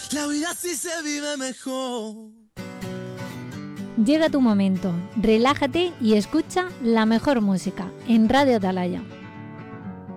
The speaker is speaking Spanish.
La vida sí se vive mejor. Llega tu momento, relájate y escucha la mejor música en Radio Atalaya.